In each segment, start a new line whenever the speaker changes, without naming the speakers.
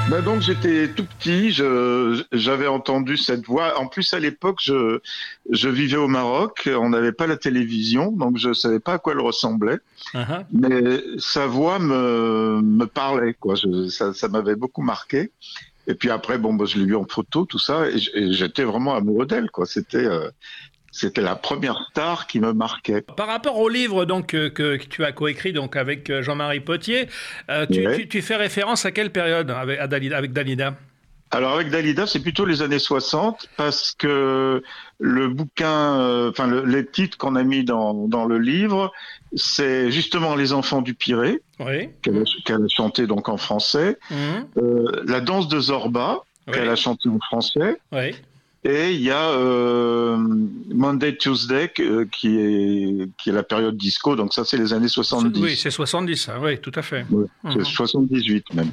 Ben donc j'étais tout petit, j'avais entendu cette voix. En plus à l'époque, je vivais au Maroc, on n'avait pas la télévision, donc je savais pas à quoi elle ressemblait.
Uhum.
Mais sa voix me parlait, quoi. Ça m'avait beaucoup marqué. Et puis après, bon, bah, je l'ai vue en photo, tout ça, et j'étais vraiment amoureux d'elle, quoi. C'était la première star qui me marquait.
Par rapport au livre donc que tu as coécrit donc avec Jean-Marie Potier,
Ouais.
tu fais référence à quelle période avec Dalida?
Alors avec Dalida, c'est plutôt les années 60 parce que le bouquin, enfin les titres qu'on a mis dans le livre, c'est justement Les Enfants du Pirée
Oui.
qu'elle a chanté donc en français,
Mhm.
La danse de Zorba qu'elle a
Oui.
chanté en français,
Oui.
et il y a Monday Tuesday qui est la période disco, donc ça c'est les années
Oui,
70.
c'est 70, ça. Oui, tout à fait.
Ouais, c'est
Mhm.
78 même.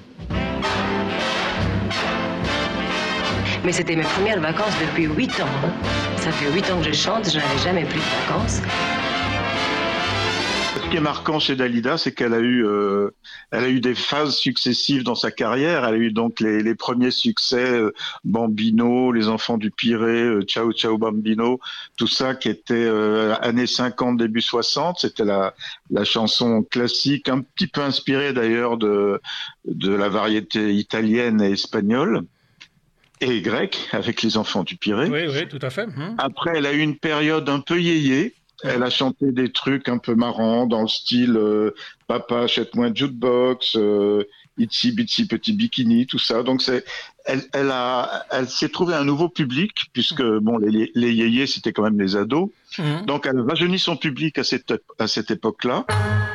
Mais c'était mes premières vacances depuis 8 ans, hein. Ça fait 8 ans que je chante, je n'avais jamais plus de vacances.
Ce qui est marquant chez Dalida, c'est elle a eu des phases successives dans sa carrière. Elle a eu donc les premiers succès, Bambino, Les Enfants du Pirée, Ciao Ciao Bambino, tout ça qui était années 50, début 60. C'était la chanson classique, un petit peu inspirée d'ailleurs de la variété italienne et espagnole et grecque avec Les Enfants du Pirée.
Oui, oui, tout à fait. Mhm.
Après, elle a eu une période un peu yéyé. Elle
Mhm.
a chanté des trucs un peu marrants dans le style Papa, achète-moi un jukebox, Itsy Bitsy Petit Bikini, tout ça. Donc elle s'est trouvée un nouveau public puisque bon, les yéyés c'était quand même les ados.
Mhm.
Donc elle a rajeuni son public à cette époque-là.